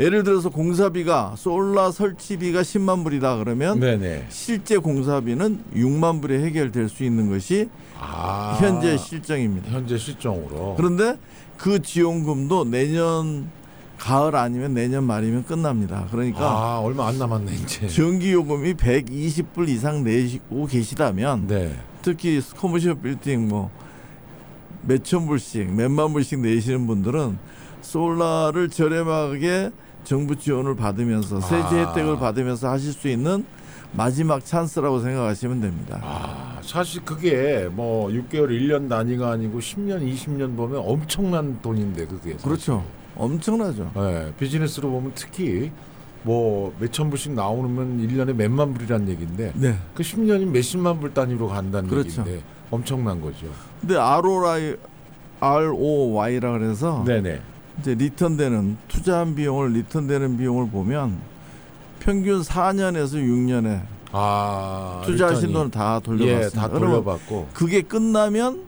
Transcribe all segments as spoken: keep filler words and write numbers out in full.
예를 들어서 공사비가 솔라 설치비가 십만 불이다 그러면 네네. 실제 공사비는 육만 불에 해결될 수 있는 것이 아, 현재 실정입니다. 현재 실정으로. 그런데 그 지원금도 내년 가을 아니면 내년 말이면 끝납니다. 그러니까 아, 얼마 안 남았네 이제. 전기요금이 백이십 불 이상 내시고 계시다면 네. 특히 커머셜 빌딩 뭐 몇천 불씩 몇만 불씩 내시는 분들은 솔라를 저렴하게 정부 지원을 받으면서 세제 아. 혜택을 받으면서 하실 수 있는 마지막 찬스라고 생각하시면 됩니다. 아, 사실 그게 뭐 육 개월 일 년 단위가 아니고 십 년 이십 년 보면 엄청난 돈인데 그게. 사실. 그렇죠. 엄청나죠. 네, 비즈니스로 보면 특히 뭐 몇천 불씩 나오면 일 년에 몇만 불이란 얘기인데 네. 그 십 년이 몇십만 불 단위로 간다는 그렇죠. 얘기인데 엄청난 거죠. 근데 알오아이 알오와이라 그래서 네네. 이제 리턴되는 투자한 비용을 리턴되는 비용을 보면 평균 사 년에서 육 년에 아, 투자하신 리턴이. 돈을 다 돌려받습니다. 예, 다 그러면 돌려받고. 그게 끝나면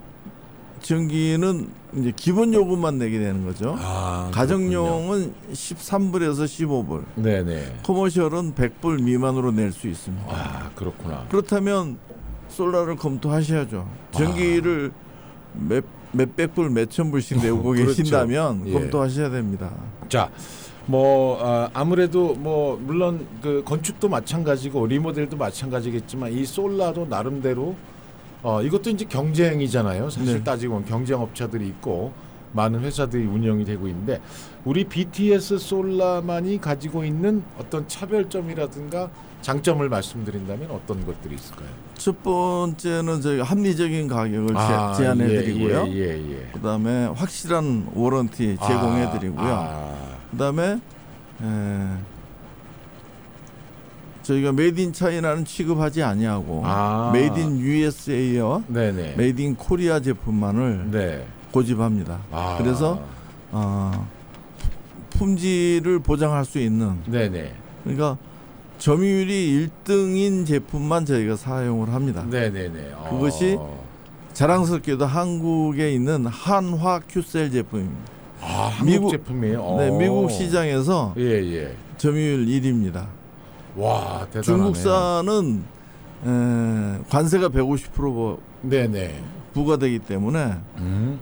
전기는 이제 기본 요금만 내게 되는 거죠. 아, 가정용은 십삼 불에서 십오 불, 그렇군요. 네네. 커머셜은 백 불 미만으로 낼 수 있습니다. 아, 그렇구나. 그렇다면 솔라를 검토하셔야죠. 전기를 몇, 몇백 불, 몇천 불씩 내고 그렇죠. 계신다면 예. 검토하셔야 됩니다. 자, 뭐 아, 아무래도 뭐 물론 그 건축도 마찬가지고 리모델도 마찬가지겠지만 이 솔라도 나름대로 어, 이것도 이제 경쟁이잖아요. 사실 네. 따지고 보면 경쟁 업체들이 있고 많은 회사들이 운영이 되고 있는데 우리 비티에스 솔라만이 가지고 있는 어떤 차별점이라든가 장점을 말씀드린다면 어떤 것들이 있을까요? 첫 번째는 저희가 합리적인 가격을 아, 제안해드리고요. 예, 예, 예, 예. 그다음에 확실한 워런티 제공해드리고요. 아, 아. 그다음에 에, 저희가 메이드 인 차이나는 취급하지 아니하고 아. 메이드 인 유에스에이와 네네. 메이드 인 코리아 제품만을 네. 고집합니다. 아. 그래서 어, 품질을 보장할 수 있는, 네네. 그러니까 점유율이 일 등인 제품만 저희가 사용을 합니다. 네네네. 그것이 어. 자랑스럽게도 한국에 있는 한화 큐셀 제품입니다. 아, 한국 미국- 제품이에요. 어. 네, 미국 시장에서 예, 예. 점유율 일 위입니다. 와, 대단하네요. 중국산은 에, 관세가 백오십 퍼센트 네네. 부과되기 때문에 음.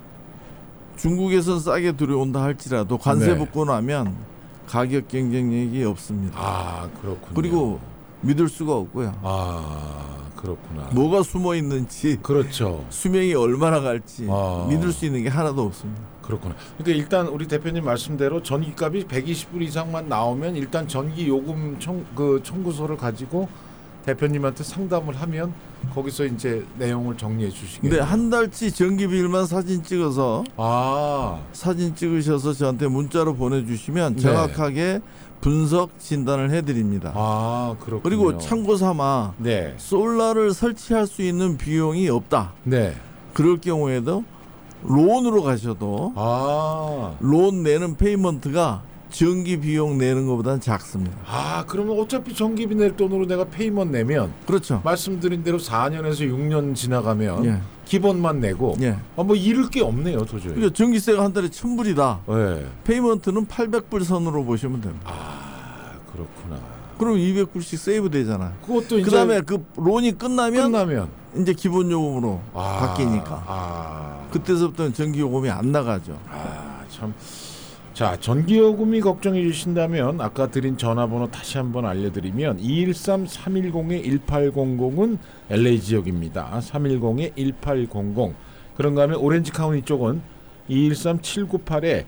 중국에서 싸게 들어온다 할지라도 관세 네. 붙고 나면 가격 경쟁력이 없습니다. 아, 그렇군요. 그리고 믿을 수가 없고요. 아, 그렇구나. 뭐가 숨어 있는지, 그렇죠. 수명이 얼마나 갈지 아. 믿을 수 있는 게 하나도 없습니다. 그렇구나. 그러니까 일단 우리 대표님 말씀대로 전기값이 백이십 불 이상만 나오면 일단 전기 요금 청, 그 청구서를 가지고 대표님한테 상담을 하면 거기서 이제 내용을 정리해 주시겠네요. 근데 한 달치 전기비일만 사진 찍어서 아, 사진 찍으셔서 저한테 문자로 보내주시면 네. 정확하게 분석 진단을 해드립니다. 아, 그렇군요. 그리고 참고 삼아 네, 솔라를 설치할 수 있는 비용이 없다. 네. 그럴 경우에도 론으로 가셔도 아, 론 내는 페이먼트가 전기 비용 내는 것보다는 작습니다. 아, 그러면 어차피 전기비 낼 돈으로 내가 페이먼 내면 그렇죠. 말씀드린 대로 사 년에서 육 년 지나가면 예. 기본만 내고 예. 아, 뭐 잃을 게 없네요, 도저히. 그러니까 전기세가 한 달에 천 불이다. 네. 페이먼트는 팔백 불 선으로 보시면 됩니다. 아, 그렇구나. 그럼 이백 불씩 세이브 되잖아요. 그것도 이제 그다음에 그 론이 끝나면 끝나면 이제 기본 요금으로 아, 바뀌니까 아, 그때서부터는 전기 요금이 안 나가죠. 아, 참. 자, 전기요금이 걱정해 주신다면 아까 드린 전화번호 다시 한번 알려드리면 이일삼 삼일공 일팔공공은 엘에이 지역입니다. 삼일공 일팔공공. 그런가 하면 오렌지 카운티 쪽은 이일삼 칠구팔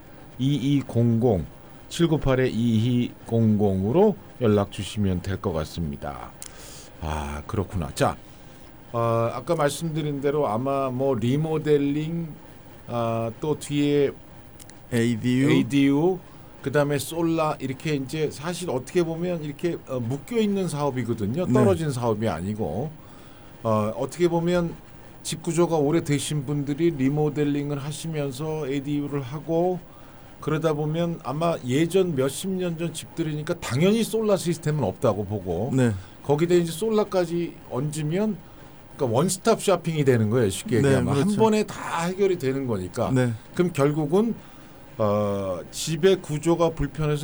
이이공공 칠구팔 이이공공으로 연락 주시면 될 것 같습니다. 아, 그렇구나. 자, 어, 아까 말씀드린 대로 아마 뭐 리모델링 아, 또 뒤에 에이디유, 에이디유 그다음에 솔라 이렇게 이제 사실 어떻게 보면 이렇게 어, 묶여 있는 사업이거든요. 떨어진 네. 사업이 아니고 어, 어떻게 보면 집 구조가 오래되신 분들이 리모델링을 하시면서 에이디유를 하고 그러다 보면 아마 예전 몇십 년 전 집들이니까 당연히 솔라 시스템은 없다고 보고 네. 거기다 이제 솔라까지 얹으면 그러니까 원스톱 쇼핑이 되는 거예요. 쉽게 네, 얘기하면 그렇죠. 한 번에 다 해결이 되는 거니까. 네. 그럼 결국은 어, 집의 구조가 불편해서